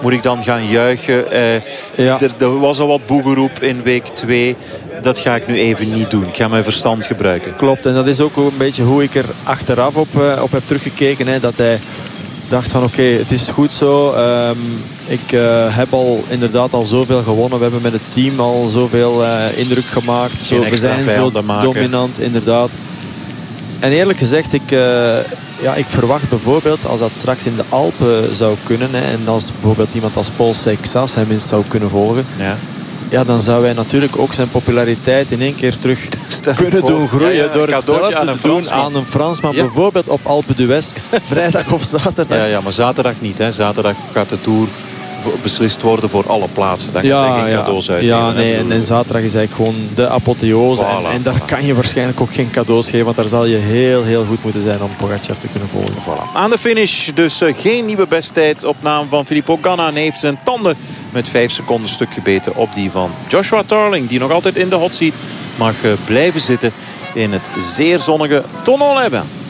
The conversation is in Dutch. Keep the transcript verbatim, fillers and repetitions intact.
Moet ik dan gaan juichen? Uh, ja. er, er was al wat boegeroep in week twee. Dat ga ik nu even niet doen. Ik ga mijn verstand gebruiken. Klopt, en dat is ook een beetje hoe ik er achteraf op, uh, op heb teruggekeken. Hè, dat hij dacht van oké, okay, het is goed zo. Um, ik uh, heb al inderdaad al zoveel gewonnen. We hebben met het team al zoveel uh, indruk gemaakt. Zo, we zijn zo dominant, inderdaad. En eerlijk gezegd, ik, uh, ja, ik verwacht bijvoorbeeld als dat straks in de Alpen zou kunnen. Hè, en als bijvoorbeeld iemand als Paul Seixas hem eens zou kunnen volgen. Ja. Ja, dan zou hij natuurlijk ook zijn populariteit in één keer terug kunnen voor. doen groeien. Ja, ja, door hetzelfde aan een te doen aan een Fransman. Ja. Bijvoorbeeld op Alpe d'Huez. Vrijdag of zaterdag. Ja, ja, maar zaterdag niet. Hè. Zaterdag gaat de Tour beslist worden voor alle plaatsen. Dan ja, kan je geen cadeaus ja, uitdelen. Ja, nee, en, en zaterdag is eigenlijk gewoon de apotheose. Voilà, en, en daar voilà. kan je waarschijnlijk ook geen cadeaus geven. Want daar zal je heel, heel goed moeten zijn om Pogacar te kunnen volgen. Voilà. Aan de finish dus uh, geen nieuwe besttijd op naam van Filippo Ganna. En heeft zijn tanden met vijf seconden stuk gebeten op die van Joshua Tarling. Die nog altijd in de hot seat mag uh, blijven zitten in het zeer zonnige Tonleb.